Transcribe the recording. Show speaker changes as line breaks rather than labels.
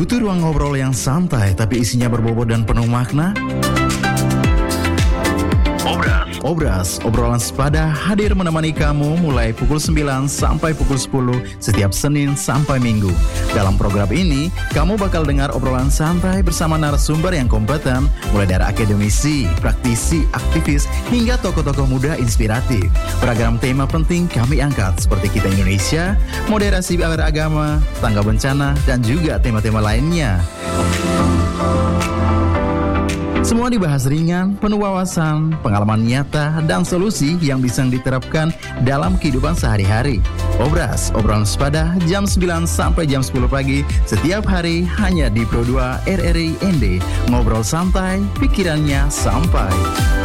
Butuh ruang ngobrol yang santai tapi isinya berbobot dan penuh makna? Obras, obrolan sepada hadir menemani kamu mulai pukul 9 sampai pukul 10 setiap Senin sampai Minggu. Dalam program ini, kamu bakal dengar obrolan santai bersama narasumber yang kompeten, mulai dari akademisi, praktisi, aktivis, hingga tokoh-tokoh muda inspiratif. Beragam tema penting kami angkat seperti kita Indonesia, moderasi beragama, tangga bencana, dan juga tema-tema lainnya. Semua dibahas ringan, penuh wawasan, pengalaman nyata, dan solusi yang bisa diterapkan dalam kehidupan sehari-hari. Obras, obrolan sepada jam 9 sampai jam 10 pagi setiap hari hanya di Pro 2 RRI ND. Ngobrol santai, pikirannya sampai.